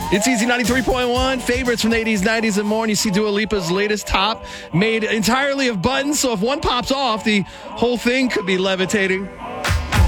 It's Easy 93.1, favorites from the 80s, 90s, and more. And you see Dua Lipa's latest top made entirely of buttons. So if one pops off, the whole thing could be levitating.